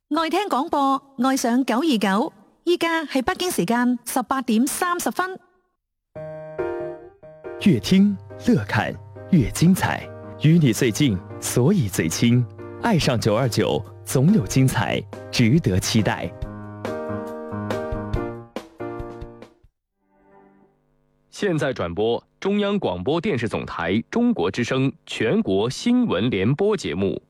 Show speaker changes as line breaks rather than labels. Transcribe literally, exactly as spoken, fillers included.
愛聽廣播，愛上九二九。依家係北京時間十八點三十分。
越聽樂看越精彩，與你最近，所以最親。愛上九二九，總有精彩，值得期待。
現在轉播中央廣播電視總台中國之聲全國新聞聯播節目。